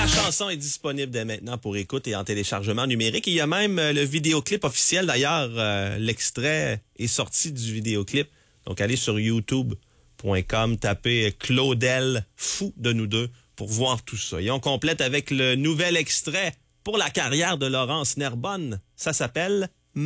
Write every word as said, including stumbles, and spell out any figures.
chanson est disponible dès maintenant pour écoute et en téléchargement numérique. Il y a même euh, le vidéoclip officiel. D'ailleurs, euh, l'extrait est sorti du vidéoclip. Donc, allez sur youtube point com, tapez Claudel, fou de nous deux, pour voir tout ça. Et on complète avec le nouvel extrait pour la carrière de Laurence Nerbonne. Ça s'appelle « Maman ».